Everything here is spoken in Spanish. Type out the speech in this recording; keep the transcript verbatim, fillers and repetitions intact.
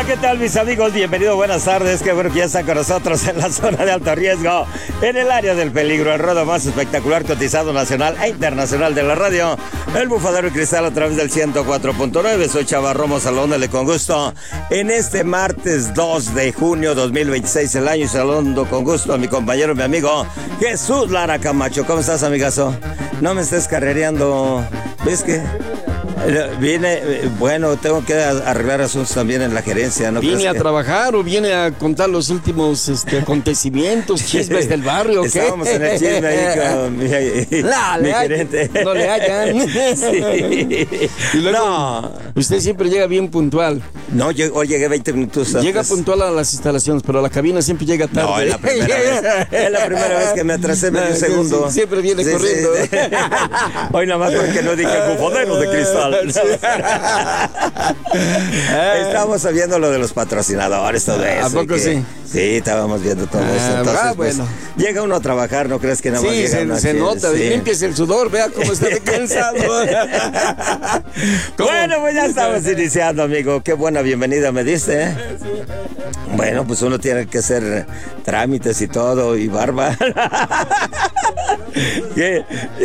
¿qué tal, mis amigos? Bienvenidos, buenas tardes. Qué bueno que ya están con nosotros en la zona de alto riesgo, en el área del peligro, el ruedo más espectacular, cotizado nacional e internacional de la radio, el Bufadero y Cristal a través del ciento cuatro punto nueve. Soy Chava Romo, saludándole con gusto en este martes dos de junio dos mil veintiséis, el año, y saludando con gusto a mi compañero, mi amigo Jesús Lara Camacho. ¿Cómo estás, amigazo? No me estés carrereando. ¿Ves que viene? Bueno, tengo que arreglar asuntos también en la gerencia, ¿no? ¿Viene a que... trabajar o viene a contar los últimos este, acontecimientos, chismes del barrio? ¿Qué? Estábamos en el chisme ahí con mi, no, mi le gerente. No le hagan. Sí. Y luego, no. Usted siempre llega bien puntual. No, yo, hoy llegué veinte minutos antes. Llega puntual a las instalaciones, pero a la cabina siempre llega tarde. No, es la primera vez. Es la primera vez que me atrasé medio segundo. Sí, siempre viene sí, corriendo. Sí, sí. Hoy nada más porque no dije Bufadero de Cristal. Sí. Estábamos viendo lo de los patrocinadores, todo eso. ¿A poco que, sí? Sí, estábamos viendo todo ah, eso. Entonces, ah, pues, bueno. llega uno a trabajar, ¿no crees que nada más sí, llega se, uno se aquí? nota, Sí. limpies el sudor, vea cómo está de cansado. Bueno, pues ya estamos iniciando, amigo. Qué buena bienvenida me diste, ¿eh? Bueno, pues uno tiene que hacer trámites y todo, y barba. ¿Qué?